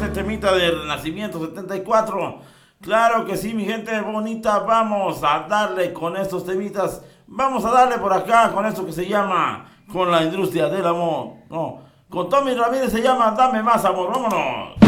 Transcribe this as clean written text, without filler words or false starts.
este temita de Renacimiento 74. Claro que sí, mi gente bonita, vamos a darle con estos temitas. Vamos a darle por acá con esto que se llama Con la industria del amor. No, con Tommy Ramírez se llama Dame más amor. Vámonos.